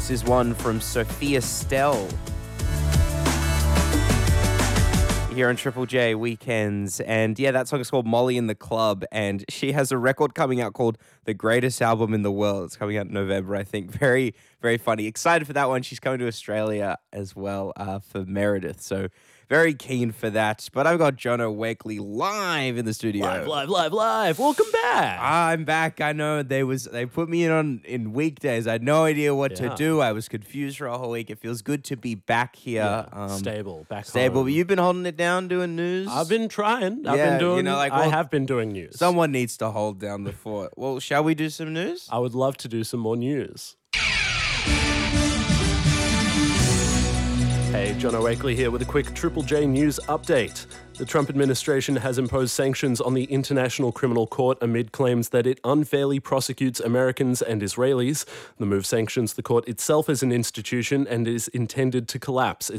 This is one from Sophia Stell. Here on Triple J Weekends. And yeah, that song is called Molly in the Club. And she has a record coming out called The Greatest Album in the World. It's coming out in November, I think. Very, very funny. Excited for that one. She's coming to Australia as well for Meredith. So very keen for that. But I've got Jono Wakely live in the studio. Live. Welcome back. I'm back. I know they put me in weekdays. I had no idea what to do. I was confused for a whole week. It feels good to be back here. Stable. But you've been holding it down doing news? I've been trying. I have been doing news. Someone needs to hold down the fort. Well, shall we do some news? I would love to do some more news. Hey, Jono Wakely here with a quick Triple J news update. The Trump administration has imposed sanctions on the International Criminal Court amid claims that it unfairly prosecutes Americans and Israelis. The move sanctions the court itself as an institution and is intended to collapse